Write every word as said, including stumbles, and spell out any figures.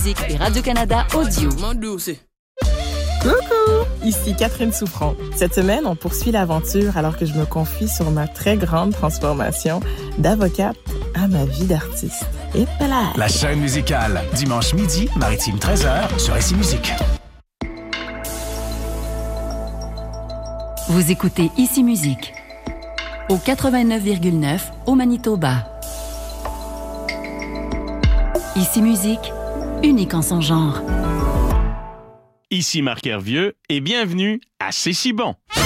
Musique et Radio-Canada Audio. Coucou! Ici Catherine Souffron. Cette semaine, on poursuit l'aventure alors que je me confie sur ma très grande transformation d'avocate à ma vie d'artiste. Et voilà! La chaîne musicale, dimanche midi, Maritime treize heures, sur Ici Musique. Vous écoutez Ici Musique au quatre-vingt-neuf virgule neuf au Manitoba. Ici Musique, unique en son genre. Ici Marc Hervieux et bienvenue à C'est si bon.